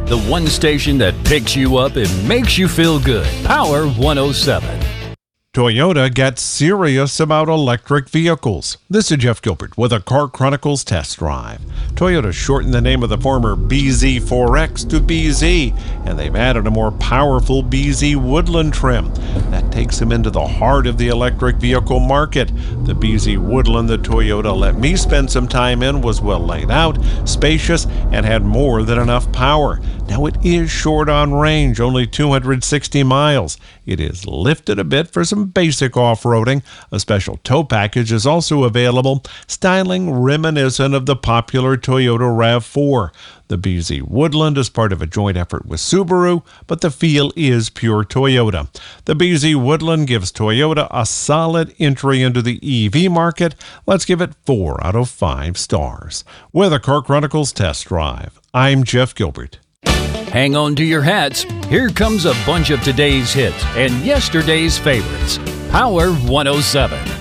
The one station that picks you up and makes you feel good. Power 107. Toyota gets serious about electric vehicles. This is Jeff Gilbert with a Car Chronicles test drive. Toyota shortened the name of the former BZ4X to BZ, and they've added a more powerful BZ Woodland trim. That takes them into the heart of the electric vehicle market. The BZ Woodland that Toyota let me spend some time in was well laid out, spacious, and had more than enough power. Now it is short on range, only 260 miles. It is lifted a bit for some basic off-roading. A special tow package is also available, styling reminiscent of the popular Toyota RAV4. The BZ Woodland is part of a joint effort with Subaru, but the feel is pure Toyota. The BZ Woodland gives Toyota a solid entry into the EV market. Let's give it 4 out of 5 stars. With a Car Chronicles test drive, I'm Jeff Gilbert. Hang on to your hats. Here comes a bunch of today's hits and yesterday's favorites. Power 107.